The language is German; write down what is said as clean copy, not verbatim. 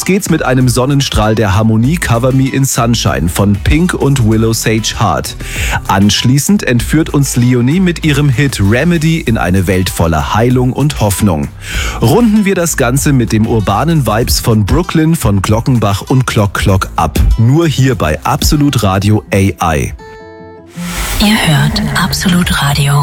geht's mit einem Sonnenstrahl der Harmonie Cover Me in Sunshine von Pink und Willow Sage Hart. Anschließend entführt uns Leonie mit ihrem Hit Remedy in eine Welt voller Heilung und Hoffnung. Runden wir das Ganze mit dem urbanen Vibes von Brooklyn von Glockenbach und Clock Clock ab. Nur hier bei Absolut Radio AI. Ihr hört Absolut Radio.